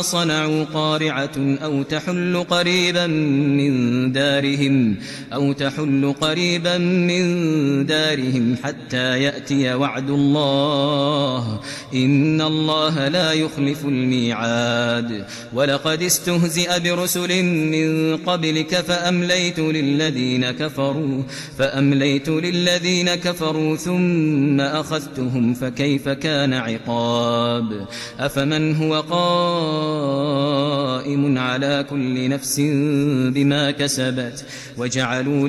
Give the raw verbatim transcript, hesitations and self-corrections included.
صنعوا قارعة أو تحل قريبا من دارهم أو تحل قريبا من دارهم حتى يأتي وعد الله إن الله لا يخلف الميعاد. ولقد استهزئ برسل من قبلك فأمليت للذين كفروا فأمليت للذين كفروا ثم أخذتهم فكيف كان عقاب. أفمن هو قائم على كل نفس بما كسبت وجعلوا